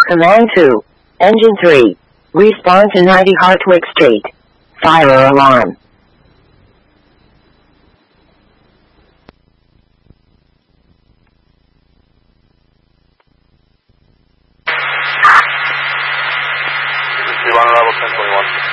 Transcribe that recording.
Command 2. Engine 3. Respawn to 90 Hartwick Street. Fire alarm. Level 1021.